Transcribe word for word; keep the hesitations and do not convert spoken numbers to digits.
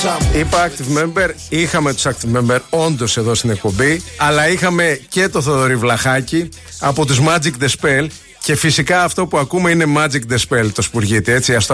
Είπα active member, είχαμε τους active member όντως εδώ στην εκπομπή, αλλά είχαμε και το Θοδωρή Βλαχάκη από τους Magic the Spell και φυσικά αυτό που ακούμε είναι Magic the Spell, το Σπουργίτη, έτσι, ας το